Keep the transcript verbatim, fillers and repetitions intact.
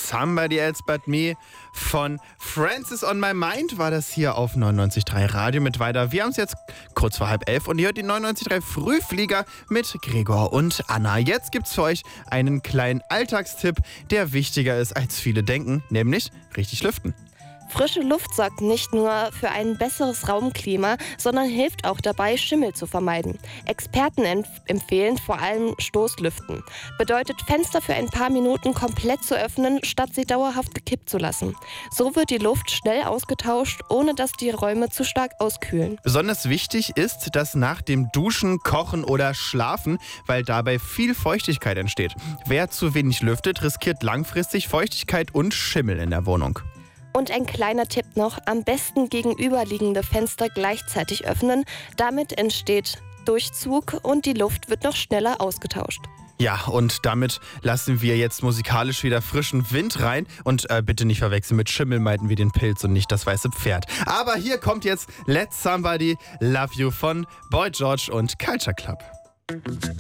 Somebody Else But Me von Francis on My Mind war das hier auf neunundneunzig Komma drei Radio mit weiter. Wir haben es jetzt kurz vor halb elf und ihr hört die neunundneunzig Komma drei Frühflieger mit Gregor und Anna. Jetzt gibt's für euch einen kleinen Alltagstipp, der wichtiger ist als viele denken, nämlich richtig lüften. Frische Luft sorgt nicht nur für ein besseres Raumklima, sondern hilft auch dabei, Schimmel zu vermeiden. Experten empf- empfehlen vor allem Stoßlüften. Bedeutet, Fenster für ein paar Minuten komplett zu öffnen, statt sie dauerhaft gekippt zu lassen. So wird die Luft schnell ausgetauscht, ohne dass die Räume zu stark auskühlen. Besonders wichtig ist das nach dem Duschen, Kochen oder Schlafen, weil dabei viel Feuchtigkeit entsteht. Wer zu wenig lüftet, riskiert langfristig Feuchtigkeit und Schimmel in der Wohnung. Und ein kleiner Tipp noch, am besten gegenüberliegende Fenster gleichzeitig öffnen. Damit entsteht Durchzug und die Luft wird noch schneller ausgetauscht. Ja, und damit lassen wir jetzt musikalisch wieder frischen Wind rein. Und äh, bitte nicht verwechseln, mit Schimmel meinten wir den Pilz und nicht das weiße Pferd. Aber hier kommt jetzt Let Somebody Love You von Boy George und Culture Club.